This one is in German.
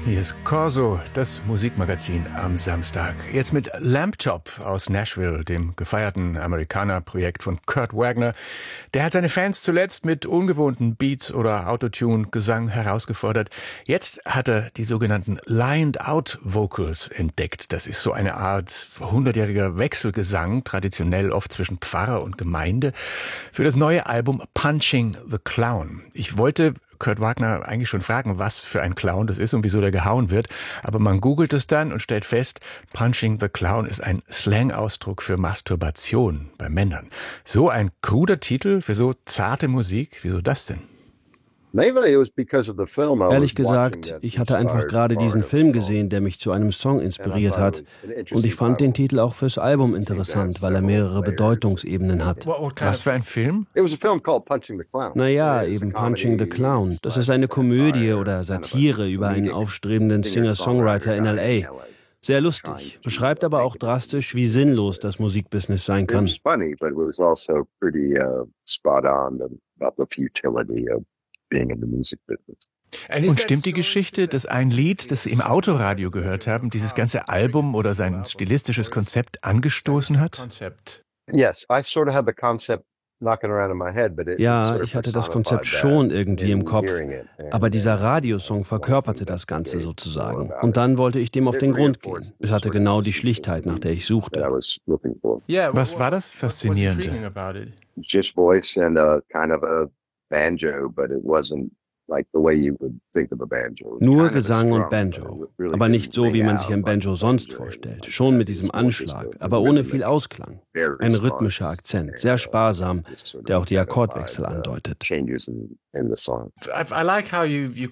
Hier ist Corso, das Musikmagazin am Samstag. Jetzt mit Lamb Chop aus Nashville, dem gefeierten Amerikaner-Projekt von Kurt Wagner. Der hat seine Fans zuletzt mit ungewohnten Beats oder Autotune-Gesang herausgefordert. Jetzt hat er die sogenannten Lined-Out-Vocals entdeckt. Das ist so eine Art 100-jähriger Wechselgesang, traditionell oft zwischen Pfarrer und Gemeinde, für das neue Album Punching the Clown. Ich wollte Kurt Wagner eigentlich schon fragen, was für ein Clown das ist und wieso der gehauen wird. Aber man googelt es dann und stellt fest, Punching the Clown ist ein Slang-Ausdruck für Masturbation bei Männern. So ein kruder Titel für so zarte Musik, wieso das denn? Ehrlich gesagt, ich hatte einfach gerade diesen Film gesehen, der mich zu einem Song inspiriert hat. Und ich fand den Titel auch fürs Album interessant, weil er mehrere Bedeutungsebenen hat. Was für ein Film? Naja, eben Punching the Clown. Das ist eine Komödie oder Satire über einen aufstrebenden Singer-Songwriter in L.A. Sehr lustig, beschreibt aber auch drastisch, wie sinnlos das Musikbusiness sein kann. Und stimmt die Geschichte, dass ein Lied, das Sie im Autoradio gehört haben, dieses ganze Album oder sein stilistisches Konzept angestoßen hat? Ja, ich hatte das Konzept schon irgendwie im Kopf, aber dieser Radiosong verkörperte das Ganze sozusagen. Und dann wollte ich dem auf den Grund gehen. Es hatte genau die Schlichtheit, nach der ich suchte. Was war das Faszinierende? Just voice and a kind of a banjo, but it wasn't like the way you would think of a banjo. Nur Gesang und Banjo, aber nicht so, wie man sich ein Banjo sonst vorstellt. Schon mit diesem Anschlag, aber ohne viel Ausklang. Ein rhythmischer Akzent, sehr sparsam, der auch die Akkordwechsel andeutet. I like how you